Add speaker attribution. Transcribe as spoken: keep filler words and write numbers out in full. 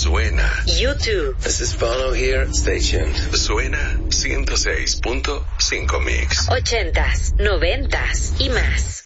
Speaker 1: Suena.
Speaker 2: YouTube.
Speaker 3: This is Bono here. Stay tuned.
Speaker 1: Suena ciento seis punto cinco Mix.
Speaker 2: Ochentas, noventas y más.